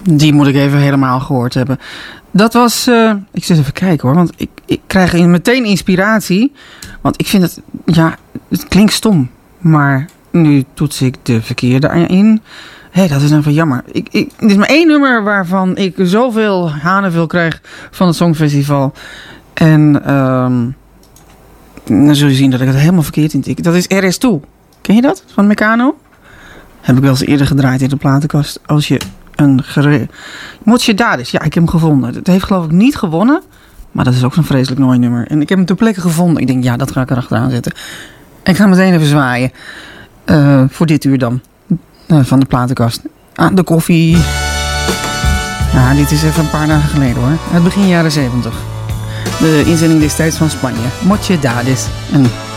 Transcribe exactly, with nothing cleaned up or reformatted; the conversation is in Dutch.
Die moet ik even helemaal gehoord hebben. Dat was... Uh, ik zit even kijken hoor, want ik, ik krijg meteen inspiratie. Want ik vind het... Ja, het klinkt stom. Maar nu toets ik de verkeerde in. Hé, hey, dat is even jammer. Ik, ik, dit is maar één nummer waarvan ik zoveel hanenveel krijg van het Songfestival. En um, dan zul je zien dat ik het helemaal verkeerd intik. Dat is R S twee. Ken je dat? Van Meccano? Heb ik wel eens eerder gedraaid in de platenkast. Als je een gere... Mochedades. Ja, ik heb hem gevonden. Het heeft geloof ik niet gewonnen. Maar dat is ook zo'n vreselijk mooi nummer. En ik heb hem ter plekke gevonden. Ik denk, ja, dat ga ik erachteraan zetten. En ik ga meteen even zwaaien. Uh, voor dit uur dan. Uh, van de platenkast. Aan de koffie. Ja, dit is even een paar dagen geleden hoor. Het begin jaren zeventig. De inzending destijds van Spanje. Mochedades. En